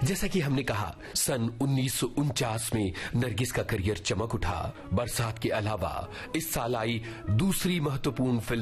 जैसा कि हमने कहा, सन 1949 में नरगिस का करियर चमक उठा। बरसात के अलावा इस साल आई दूसरी महत्वपूर्ण फिल्म